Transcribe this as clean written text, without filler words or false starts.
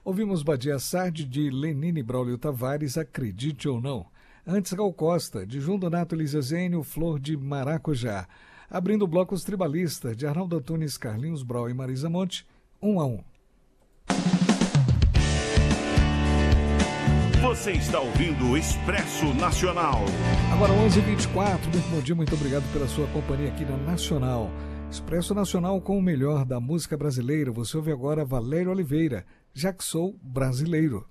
Ouvimos Badia Sardi de Lenine Braulio Tavares, Acredite ou Não. Antes, Gal Costa, de João Donato Elisa Zênio, Flor de Maracujá. Abrindo o bloco Os Tribalistas, de Arnaldo Antunes, Carlinhos Brau e Marisa Monte, 1 a 1. Você está ouvindo o Expresso Nacional. Agora 11h24, muito bom dia, muito obrigado pela sua companhia aqui na Nacional. Expresso Nacional com o melhor da música brasileira. Você ouve agora Valério Oliveira, Já Que Sou Brasileiro.